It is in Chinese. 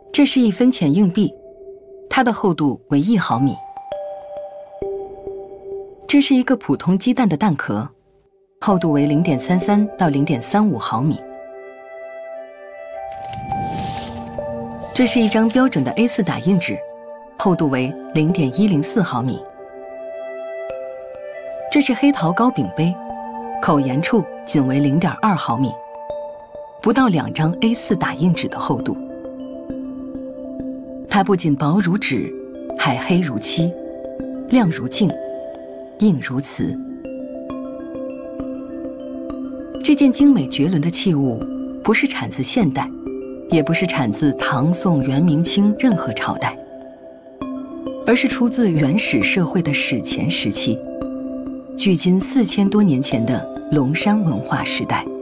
这是1分钱硬币，它的厚度为1毫米。这是一个普通鸡蛋的蛋壳，厚度为0.33到0.35毫米。这是一张标准的 A4 打印纸，厚度为0.104毫米。这是黑桃糕饼杯，口沿处仅为0.2毫米，不到2张 A4 打印纸的厚度。它不仅薄如纸，还黑如漆，亮如镜，硬如瓷。这件精美绝伦的器物，不是产自现代，也不是产自唐宋元明清任何朝代，而是出自原始社会的史前时期，距今4000多年前的龙山文化时代。